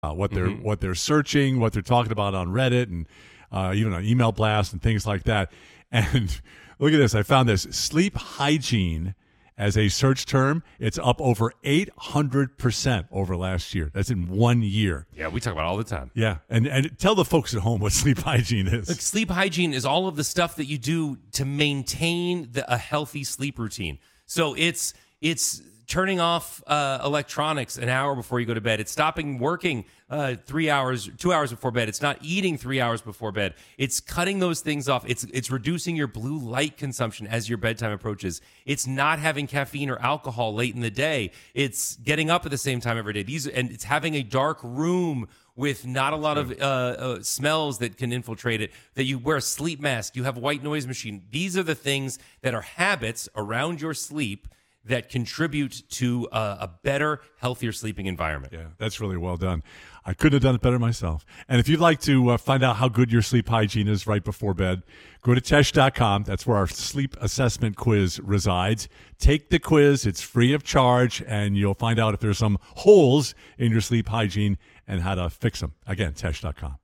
what they're searching, what they're talking about on Reddit, and even on email blasts and things like that. And look at this. I found this sleep hygiene as a search term. It's up over 800% over last year. That's in 1 year. Yeah, we talk about it all the time. Yeah, and tell the folks at home what sleep hygiene is. Look, sleep hygiene is all of the stuff that you do to maintain a healthy sleep routine. So it's turning off electronics an hour before you go to bed. It's stopping working 2 hours before bed. It's not eating 3 hours before bed. It's cutting those things off. It's reducing your blue light consumption as your bedtime approaches. It's not having caffeine or alcohol late in the day. It's getting up at the same time every day. And it's having a dark room with not a lot of smells that can infiltrate it, that you wear a sleep mask, you have a white noise machine. These are the things that are habits around your sleep that contribute to a better, healthier sleeping environment. Yeah, that's really well done. I couldn't have done it better myself. And if you'd like to find out how good your sleep hygiene is right before bed, go to Tesh.com. That's where our sleep assessment quiz resides. Take the quiz. It's free of charge, and you'll find out if there's some holes in your sleep hygiene and how to fix them. Again, Tesh.com.